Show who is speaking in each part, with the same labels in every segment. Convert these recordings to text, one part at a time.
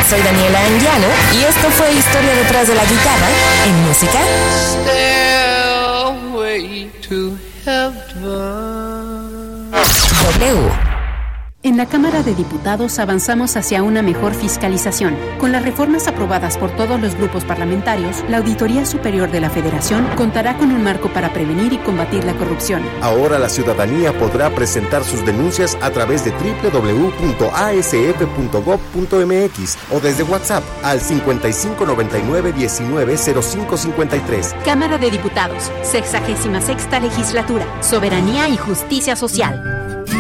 Speaker 1: soy Daniela Anguiano y esto fue Historia detrás de la guitarra en música.
Speaker 2: Stairway to Heaven.
Speaker 1: W.
Speaker 3: En la Cámara de Diputados avanzamos hacia una mejor fiscalización. Con las reformas aprobadas por todos los grupos parlamentarios, la Auditoría Superior de la Federación contará con un marco para prevenir y combatir la corrupción.
Speaker 4: Ahora la ciudadanía podrá presentar sus denuncias a través de www.asf.gov.mx o desde WhatsApp al 5599-190553.
Speaker 3: Cámara de Diputados, 66ª Legislatura, Soberanía y Justicia Social.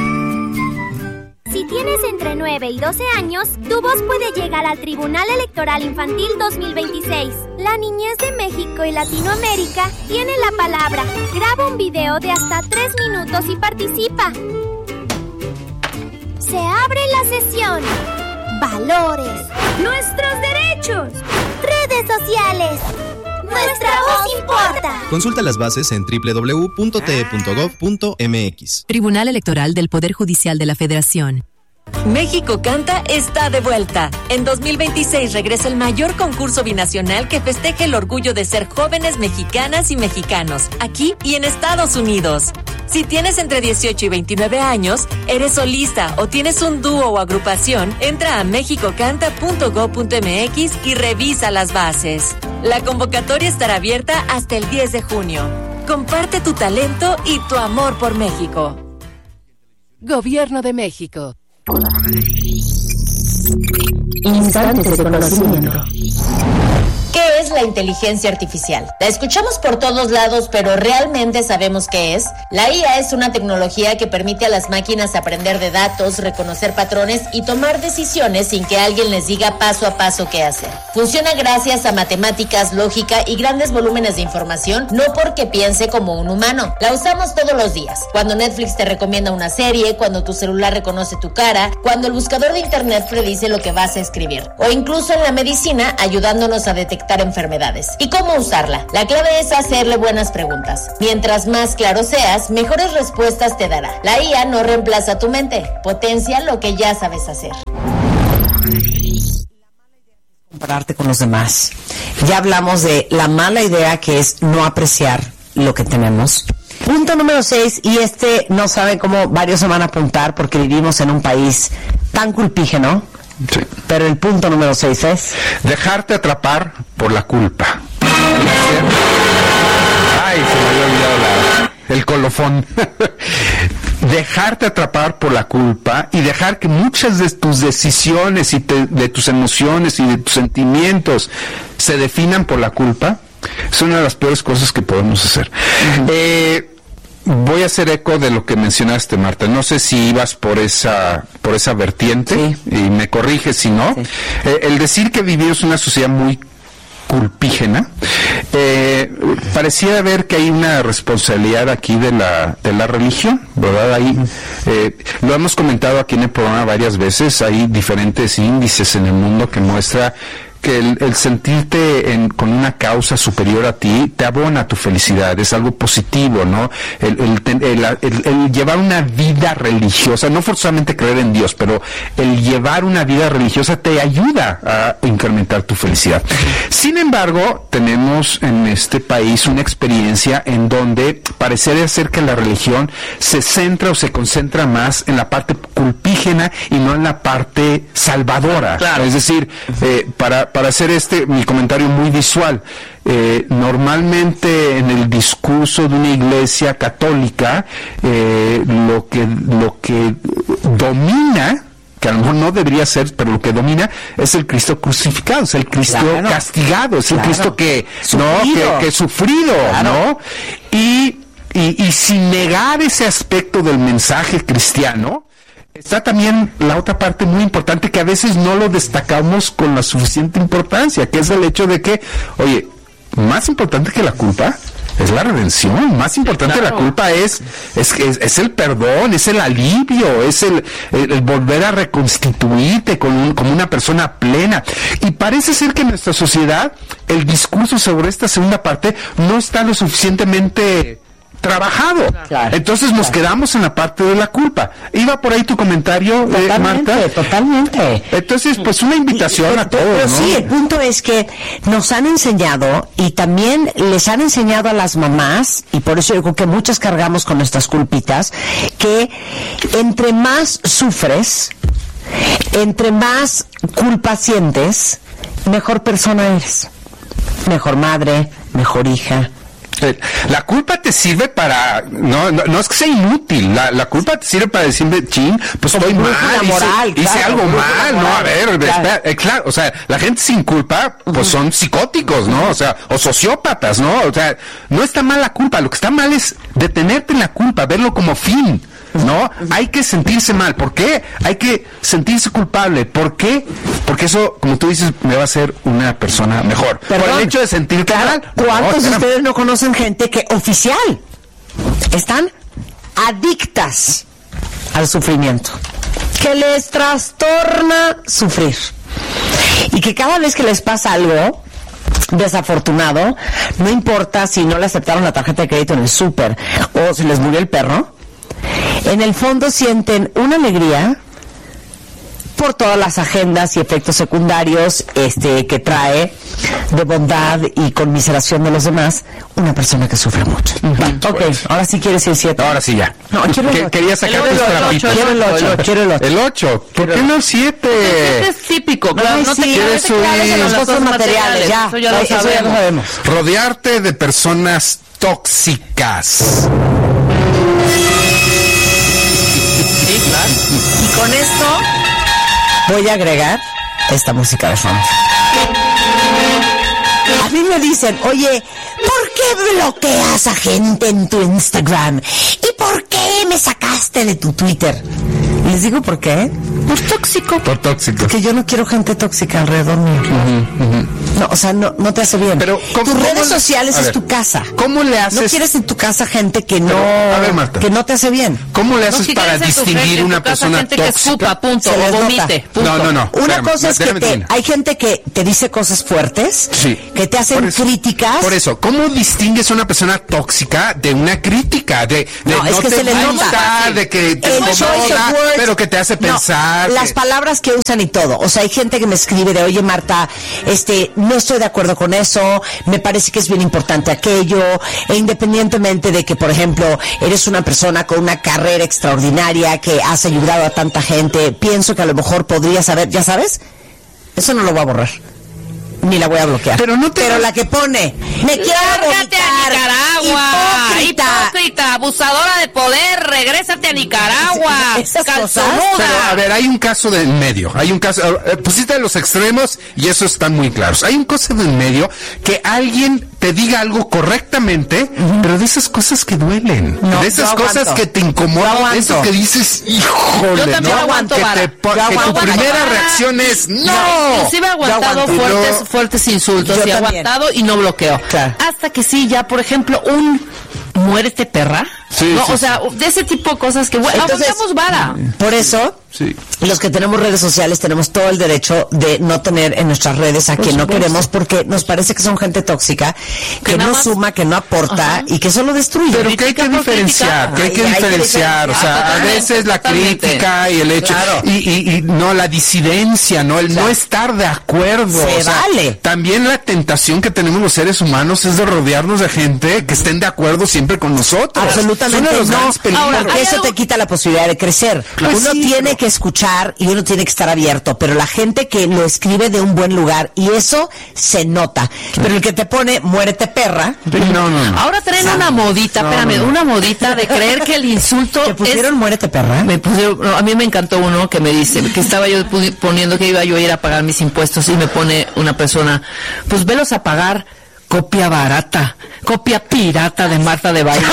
Speaker 5: Si tienes entre 9 y 12 años, tu voz puede llegar al Tribunal Electoral Infantil 2026. La niñez de México y Latinoamérica tiene la palabra. Graba un video de hasta 3 minutos y participa. Se abre la sesión. Valores. Nuestros derechos. Redes sociales. Nuestra voz importa.
Speaker 6: Consulta las bases en www.te.gov.mx.
Speaker 7: Tribunal Electoral del Poder Judicial de la Federación.
Speaker 1: México Canta está de vuelta. En 2026 regresa el mayor concurso binacional que festeja el orgullo de ser jóvenes mexicanas y mexicanos, aquí y en Estados Unidos. Si tienes entre 18 y 29 años, eres solista o tienes un dúo o agrupación, entra a mexicocanta.gov.mx y revisa las bases. La convocatoria estará abierta hasta el 10 de junio. Comparte tu talento y tu amor por México.
Speaker 7: Gobierno de México.
Speaker 1: Instantes de conocimiento. ¿Qué es la inteligencia artificial? La escuchamos por todos lados, pero ¿realmente sabemos qué es? La IA es una tecnología que permite a las máquinas aprender de datos, reconocer patrones y tomar decisiones sin que alguien les diga paso a paso qué hacer. Funciona gracias a matemáticas, lógica y grandes volúmenes de información, no porque piense como un humano. La usamos todos los días. Cuando Netflix te recomienda una serie, cuando tu celular reconoce tu cara, cuando el buscador de internet predice lo que vas a escribir, o incluso en la medicina ayudándonos a detectar enfermedades. ¿Y cómo usarla? La clave es hacerle buenas preguntas. Mientras más claro seas, mejores respuestas te dará. La IA no reemplaza tu mente, potencia lo que ya sabes hacer.
Speaker 8: Compararte con los demás. Ya hablamos de la mala idea que es no apreciar lo que tenemos. Punto número 6, y no sabe cómo varios se van a apuntar porque vivimos en un país tan culpígeno.
Speaker 9: Sí.
Speaker 8: Pero el punto número 6 es
Speaker 9: dejarte atrapar por la culpa. Ay, se me había olvidado el colofón. Dejarte atrapar por la culpa y dejar que muchas de tus decisiones y de tus emociones y de tus sentimientos se definan por la culpa es una de las peores cosas que podemos hacer. Voy a hacer eco de lo que mencionaste, Marta. No sé si ibas por esa vertiente, sí, y me corriges si no. Sí. El decir que vivimos en una sociedad muy culpígena, parecía ver que hay una responsabilidad aquí de la religión, ¿verdad? Ahí, lo hemos comentado aquí en el programa varias veces, hay diferentes índices en el mundo que muestra que el sentirte con una causa superior a ti te abona tu felicidad, es algo positivo, ¿no? El llevar una vida religiosa, no forzosamente creer en Dios, pero el llevar una vida religiosa te ayuda a incrementar tu felicidad. Sin embargo, tenemos en este país una experiencia en donde parecería ser que la religión se centra o se concentra más en la parte culpígena y no en la parte salvadora. Claro. Es decir, para hacer mi comentario muy visual, normalmente en el discurso de una iglesia católica, lo que domina, que a lo mejor no debería ser, pero lo que domina es el Cristo crucificado, es el Cristo castigado, es el Cristo que sufrido, ¿no? Y sin negar ese aspecto del mensaje cristiano, está también la otra parte muy importante que a veces no lo destacamos con la suficiente importancia, que es el hecho de que, oye, más importante que la culpa es la redención, más importante la culpa es el perdón, es el alivio, es el volver a reconstituirte como una persona plena. Y parece ser que en nuestra sociedad el discurso sobre esta segunda parte no está lo suficientemente trabajado.
Speaker 8: Claro.
Speaker 9: Entonces nos quedamos en la parte de la culpa. ¿Iba por ahí tu comentario, Marta?
Speaker 8: Totalmente.
Speaker 9: Entonces, pues una invitación a todos,
Speaker 8: pero
Speaker 9: ¿no?
Speaker 8: sí, el punto es que nos han enseñado y también les han enseñado a las mamás, y por eso yo creo que muchas cargamos con nuestras culpitas, que entre más sufres, entre más culpa sientes, mejor persona eres. Mejor madre, mejor hija.
Speaker 9: La culpa te sirve para... No es que sea inútil. La culpa te sirve para decirme, chin, pues estoy mal, hice algo mal, ¿no? A ver, claro, o sea, la gente sin culpa, pues son psicóticos, ¿no? O sea, o sociópatas, ¿no? O sea, no está mal la culpa, lo que está mal es detenerte en la culpa, verlo como fin, ¿no? Hay que sentirse mal. ¿Por qué? Hay que sentirse culpable. ¿Por qué? Porque eso, como tú dices, me va a hacer una persona mejor.
Speaker 8: Perdón,
Speaker 9: por el hecho de sentirte mal.
Speaker 8: ¿Cuántos de ustedes no conocen gente que oficial están adictas al sufrimiento? Que les trastorna sufrir. Y que cada vez que les pasa algo desafortunado, no importa si no le aceptaron la tarjeta de crédito en el súper o si les murió el perro, en el fondo sienten una alegría por todas las agendas y efectos secundarios que trae de bondad y conmiseración de los demás una persona que sufre mucho. Ok, ahora sí quieres ir 7.
Speaker 9: Ahora sí ya.
Speaker 8: No, quiero el 8.
Speaker 9: Quería sacar tus trapitos.
Speaker 8: Quiero el 8.
Speaker 9: El 8. ¿Por qué no 7?
Speaker 2: Es típico, claro. No te
Speaker 9: quieres
Speaker 8: claves en los costos materiales. Ya,
Speaker 2: eso ya lo
Speaker 8: sabemos.
Speaker 9: Rodearte de personas tóxicas.
Speaker 2: Sí, claro.
Speaker 8: Y con esto voy a agregar esta música de fondo. A mí me dicen, oye, ¿por qué bloqueas a gente en tu Instagram? ¿Y por qué me sacaste de tu Twitter? Les digo por qué. Por tóxico.
Speaker 9: Por tóxico.
Speaker 8: Porque yo no quiero gente tóxica alrededor mío. No, o sea, no te hace bien.
Speaker 9: Pero
Speaker 8: tus redes sociales es tu casa.
Speaker 9: ¿Cómo le haces?
Speaker 8: No quieres en tu casa gente que no,
Speaker 9: a ver, Marta,
Speaker 8: que no te hace bien.
Speaker 9: ¿Cómo le haces para distinguir una persona
Speaker 2: gente
Speaker 9: tóxica?
Speaker 2: Que escupa, punto,
Speaker 8: Se les
Speaker 2: o vomite, punto.
Speaker 9: No.
Speaker 8: Una cosa es que hay gente que te dice cosas fuertes, que te hacen críticas.
Speaker 9: Por eso, ¿cómo distingues a una persona tóxica de una crítica? De
Speaker 8: no
Speaker 9: es que
Speaker 8: te
Speaker 9: se le
Speaker 8: gusta,
Speaker 9: nota, de que te incomoda, pero que te hace pensar.
Speaker 8: Las palabras que usan y todo. O sea, hay gente que me escribe de, oye, Marta, no estoy de acuerdo con eso, me parece que es bien importante aquello, e independientemente de que, por ejemplo, eres una persona con una carrera extraordinaria que has ayudado a tanta gente, pienso que a lo mejor podrías haber, ya sabes, eso no lo voy a borrar. Ni la voy a bloquear. Pero la que pone, me quiero
Speaker 2: lárgate a Nicaragua, hipócrita, abusadora de poder, regrésate a Nicaragua, calzonuda.
Speaker 9: Pero, a ver, hay un caso de en medio, pusiste los extremos y eso están muy claros. Hay un caso de en medio que alguien te diga algo correctamente, pero de esas cosas que duelen, de esas cosas que te incomodan, de eso que dices, híjole,
Speaker 2: yo también aguanto,
Speaker 9: que tu primera reacción es, ¡no!
Speaker 2: Inclusive he aguantado fuertes insultos y aguantado y no bloqueo.
Speaker 8: Claro.
Speaker 2: Hasta que sí, ya, por ejemplo, muérete perra. O sea, de ese tipo de cosas que aguantamos vara.
Speaker 8: Por eso, los que tenemos redes sociales tenemos todo el derecho de no tener en nuestras redes a quien no queremos, porque nos parece que son gente tóxica, que no suma, que no aporta y que solo destruye.
Speaker 9: Pero que hay que diferenciar, o sea, a veces la crítica y el hecho, y no la disidencia, no el no estar de acuerdo.
Speaker 8: Vale.
Speaker 9: También la tentación que tenemos los seres humanos es de rodearnos de gente que estén de acuerdo siempre con nosotros.
Speaker 8: Absolutamente no, porque eso te quita la posibilidad de crecer. Uno tiene que escuchar y uno tiene que estar abierto, pero la gente que lo escribe de un buen lugar, y eso se nota. Pero el que te pone, muérete perra.
Speaker 9: No.
Speaker 2: Ahora traen una modita, una modita de creer que el insulto
Speaker 8: ¿te pusieron muérete perra?
Speaker 2: A mí me encantó uno que me dice, que estaba yo poniendo que iba yo a ir a pagar mis impuestos y me pone una persona, pues velos a pagar. Copia barata, copia pirata de Marta de Baile.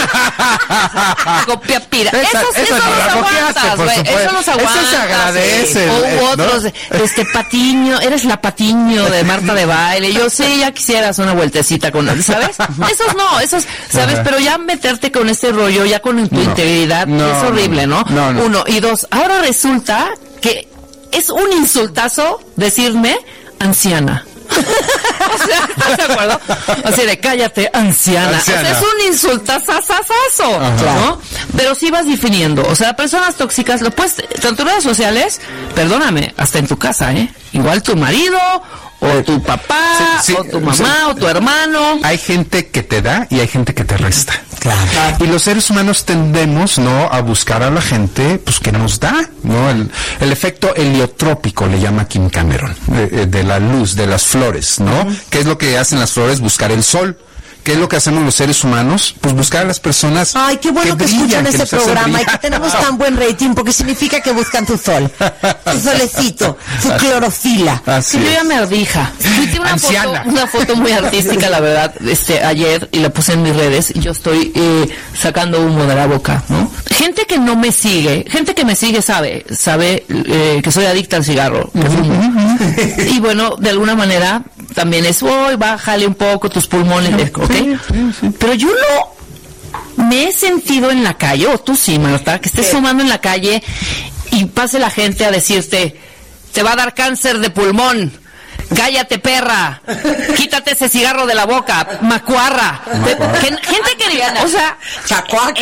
Speaker 2: Copia pirata. Eso los aguantas, güey. Eso los aguantas.
Speaker 9: Eso se agradece.
Speaker 2: O otros, Patiño, eres la Patiño de Marta de Baile. Yo sé, ya quisieras una vueltecita con, ¿sabes? Esos, ¿sabes? Pero ya meterte con este rollo, ya con tu integridad, es horrible, ¿no? Uno. Y dos, ahora resulta que es un insultazo decirme anciana. O sea, ¿Estás de acuerdo? Así de cállate, anciana. O sea, es un insultazazazazo, ¿no? Pero sí vas definiendo. O sea, personas tóxicas, lo puedes, tanto en redes sociales, perdóname, hasta en tu casa, igual tu marido, o tu papá, o tu mamá, o tu hermano.
Speaker 9: Hay gente que te da y hay gente que te resta.
Speaker 8: Claro.
Speaker 9: Y los seres humanos tendemos, ¿no?, a buscar a la gente, pues, que nos da, ¿no? El efecto heliotrópico le llama Kim Cameron, de la luz, de las flores, ¿no? ¿Qué es lo que hacen las flores? Buscar el sol. ¿Qué es lo que hacemos los seres humanos? Pues buscar a las personas.
Speaker 8: Ay, qué bueno que escuchan este programa y que tenemos tan buen rating, porque significa que buscan tu sol, tu solecito, tu clorofila.
Speaker 2: Sí, yo ya me ardija. Tuiteé una foto muy artística, la verdad, ayer, y la puse en mis redes, y yo estoy sacando humo de la boca, ¿no? Gente que no me sigue, gente que me sigue sabe que soy adicta al cigarro, que fumo. Y bueno, de alguna manera, también es, bájale un poco tus pulmones, ¿ok? Pero yo no me he sentido en la calle, o tú sí, Marta, que estés fumando en la calle y pase la gente a decirte, te va a dar cáncer de pulmón, cállate, perra, quítate ese cigarro de la boca, macuarra. Gente que, o sea,
Speaker 8: chacuaca.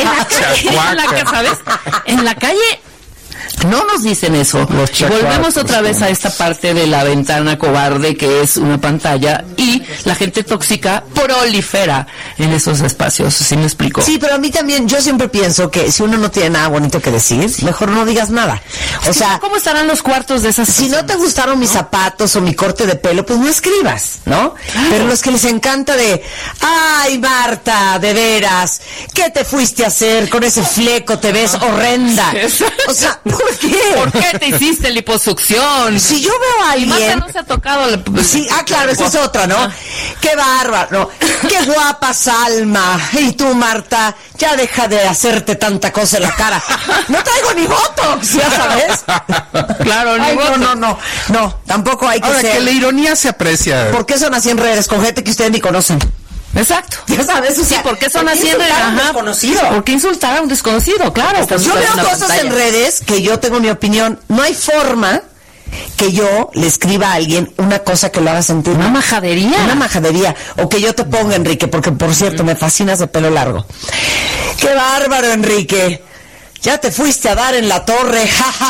Speaker 2: En la calle no nos dicen eso. Volvemos otra vez a esta parte de la ventana cobarde que es una pantalla, y la gente tóxica prolifera en esos espacios. ¿Sí me explico?
Speaker 8: Sí, pero a mí también, yo siempre pienso que si uno no tiene nada bonito que decir, mejor no digas nada. O sea,
Speaker 2: ¿cómo estarán los cuartos de esas
Speaker 8: personas? Si no te gustaron mis zapatos o mi corte de pelo, pues no escribas, ¿no? Claro. Pero los que les encanta ay, Marta, de veras, ¿qué te fuiste a hacer con ese fleco? Te ves horrenda. O sea, ¿por qué?
Speaker 2: ¿Por qué te hiciste liposucción?
Speaker 8: Si yo veo a alguien...
Speaker 2: Marta no se ha tocado...
Speaker 8: Sí, claro, esa es otra, ¿no? ¡Qué bárbaro! ¿No? ¡Qué guapa Salma! Y tú, Marta, ya deja de hacerte tanta cosa en la cara. ¡No traigo ni botox! ¿Ya sabes?
Speaker 2: Claro, ni botox.
Speaker 8: No, tampoco hay que
Speaker 9: Ahora,
Speaker 8: ser...
Speaker 9: que la ironía se aprecia.
Speaker 8: ¿Por qué son así en redes? Con gente que ustedes ni conocen.
Speaker 2: Exacto.
Speaker 8: Ya sabes, o sea,
Speaker 2: sí, ¿por qué son así en redes?
Speaker 8: Desconocido.
Speaker 2: ¿Por qué insultar a un desconocido? Claro.
Speaker 8: Yo veo cosas en redes que yo tengo mi opinión. No hay forma que yo le escriba a alguien una cosa que lo haga sentir
Speaker 2: una majadería.
Speaker 8: Una majadería. O que yo te ponga, Enrique, porque por cierto, me fascinas de pelo largo. ¡Qué bárbaro, Enrique! Ya te fuiste a dar en la torre.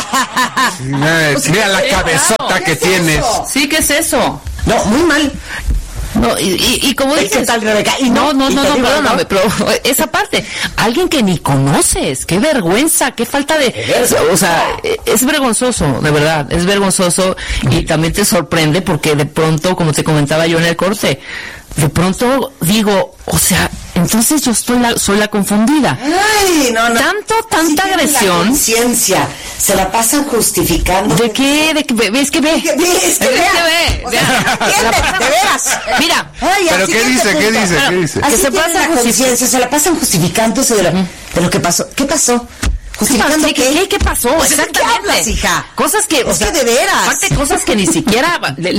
Speaker 9: Mira la cabezota que tienes.
Speaker 8: Eso?
Speaker 2: Sí, ¿qué es eso?
Speaker 8: No, muy mal.
Speaker 2: No, y como dices,
Speaker 8: ¿qué tal, Rebeca? Y
Speaker 2: no, perdóname, pero esa parte, alguien que ni conoces, qué vergüenza, qué falta de, o sea, es vergonzoso, de verdad, es vergonzoso, y también te sorprende porque de pronto, como te comentaba yo en el corte, de pronto digo, o sea, entonces yo soy la confundida.
Speaker 8: Ay, no.
Speaker 2: Tanta agresión.
Speaker 8: La conciencia, se la pasan justificando.
Speaker 2: ¿De qué? ¿Ves que ve?
Speaker 8: ¿Ves que ve?
Speaker 2: O sea,
Speaker 8: de veras.
Speaker 2: Mira.
Speaker 8: Ay,
Speaker 9: ¿pero qué dice? ¿Qué dice?
Speaker 8: Así se pasa la conciencia, se la pasan justificándose de lo que pasó. ¿Qué pasó? ¿Justificando
Speaker 2: qué pasó?
Speaker 8: O sea,
Speaker 2: exactamente.
Speaker 8: ¿qué hablas, hija?
Speaker 2: Cosas que,
Speaker 8: o sea, que de veras.
Speaker 2: Aparte, cosas que ni siquiera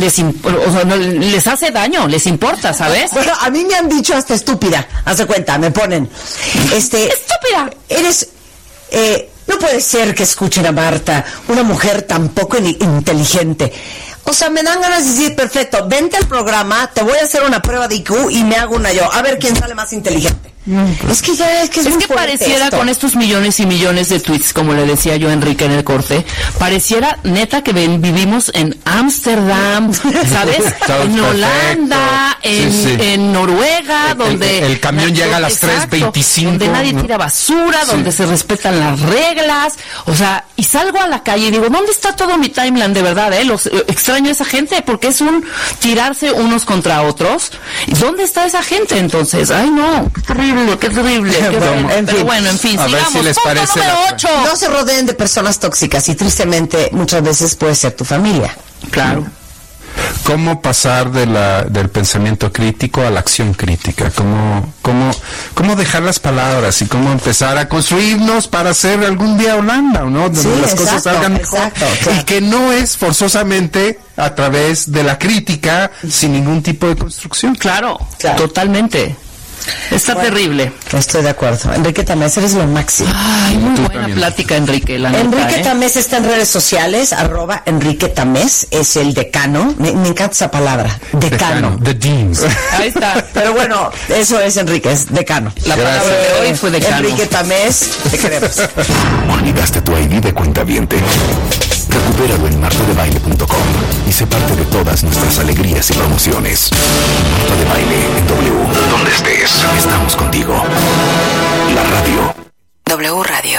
Speaker 2: les hace daño, les importa, ¿sabes?
Speaker 8: Bueno, a mí me han dicho hasta estúpida. Haz de cuenta, me ponen,
Speaker 2: estúpida.
Speaker 8: Eres, no puede ser que escuchen a Marta, una mujer tan poco inteligente. O sea, me dan ganas de decir, perfecto, vente al programa, te voy a hacer una prueba de IQ y me hago una yo. A ver quién sale más inteligente. Es que
Speaker 2: pareciera
Speaker 8: esto.
Speaker 2: Con estos millones y millones de tweets, como le decía yo a Enrique en el corte, pareciera neta que vivimos en Ámsterdam, ¿sabes? En Holanda, en Noruega, donde
Speaker 9: el camión llega a las 3:25,
Speaker 2: donde nadie tira basura, donde se respetan las reglas, o sea, y salgo a la calle y digo, ¿dónde está todo mi timeline de verdad? Extraño a esa gente porque es un tirarse unos contra otros. ¿Dónde está esa gente entonces? Ay, no, qué terrible. Pero bueno, en fin,
Speaker 9: a
Speaker 2: sigamos.
Speaker 9: Ver si les parece
Speaker 2: número 8.
Speaker 8: No se rodeen de personas tóxicas y tristemente muchas veces puede ser tu familia.
Speaker 2: Claro.
Speaker 9: ¿Cómo pasar del pensamiento crítico a la acción crítica? ¿Cómo dejar las palabras y cómo empezar a construirnos para hacer algún día Holanda, ¿no? Donde las cosas salgan mejor. Claro. Y que no es forzosamente a través de la crítica sin ningún tipo de construcción.
Speaker 2: Claro. Totalmente. Está terrible.
Speaker 8: Estoy de acuerdo. Enrique Tamés, eres lo máximo.
Speaker 2: Ay, muy buena plática, Enrique. La
Speaker 8: Enrique
Speaker 2: neta,
Speaker 8: Tamés está en redes sociales, @Enrique Tamés, es el decano. Me encanta esa palabra, decano.
Speaker 9: The Dean.
Speaker 2: Ahí está.
Speaker 8: Pero bueno, eso es Enrique, es decano.
Speaker 2: La palabra de hoy fue decano.
Speaker 8: Enrique Tamés, te queremos.
Speaker 6: ¿Olvidaste tu ID de cuentaviente? Recupéralo en martadebaile.com y sé parte de todas nuestras alegrías y promociones. Marta de Baile en W. Donde estés, estamos contigo. La radio.
Speaker 7: W Radio.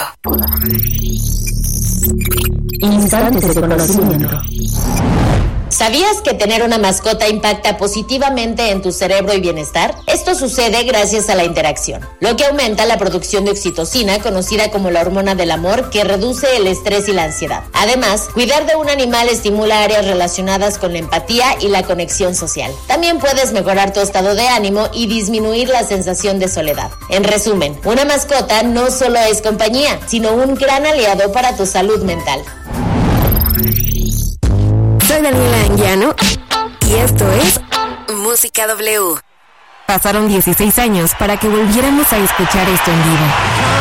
Speaker 1: Instantes de conocimiento. ¿Sabías que tener una mascota impacta positivamente en tu cerebro y bienestar? Esto sucede gracias a la interacción, lo que aumenta la producción de oxitocina, conocida como la hormona del amor, que reduce el estrés y la ansiedad. Además, cuidar de un animal estimula áreas relacionadas con la empatía y la conexión social. También puedes mejorar tu estado de ánimo y disminuir la sensación de soledad. En resumen, una mascota no solo es compañía, sino un gran aliado para tu salud mental.
Speaker 10: Soy Daniela Anguiano y esto es Música W. Pasaron 16 años para que volviéramos a escuchar esto en vivo.